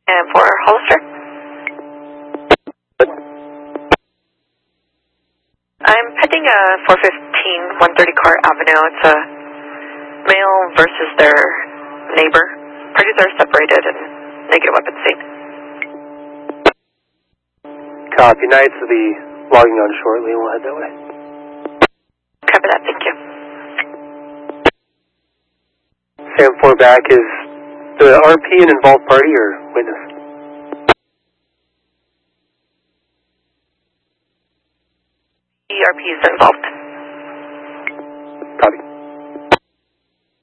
And for Hollister? I'm pending a 415 130 Car Avenue. It's a male versus their neighbor. Parties are separated and negative weapon scene. Copy. Knights will be logging on shortly. We'll head that way. Copy that. Thank you. Sam 4 back. Is the RP an involved party or witness? ERP is involved.